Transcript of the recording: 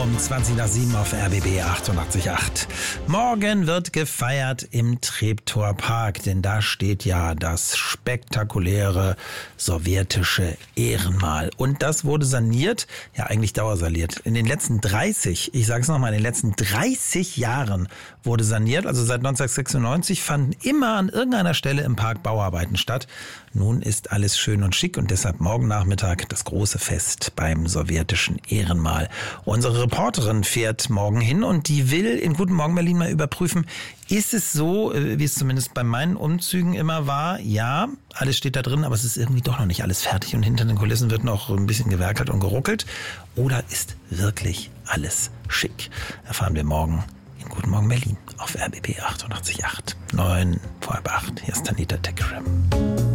um 7:20 auf RBB 88.8. Morgen wird gefeiert im Treptower-Park, denn da steht ja das spektakuläre sowjetische Ehrenmal. Und das wurde saniert, ja eigentlich dauersaniert. In den letzten 30 Jahren wurde saniert. Also seit 1996 fanden immer an irgendeiner Stelle im Park Bauarbeiten statt. Nun ist alles schön und schick und deshalb morgen Nachmittag das große Fest beim sowjetischen Ehrenmal. Unsere Reporterin fährt morgen hin und die will in Guten Morgen Berlin mal überprüfen, ist es so, wie es zumindest bei meinen Umzügen immer war? Ja, alles steht da drin, aber es ist irgendwie doch noch nicht alles fertig und hinter den Kulissen wird noch ein bisschen gewerkelt und geruckelt. Oder ist wirklich alles schick? Erfahren wir morgen in Guten Morgen Berlin auf RBB 88.8. 7:45. Hier ist Tanita Teckrem.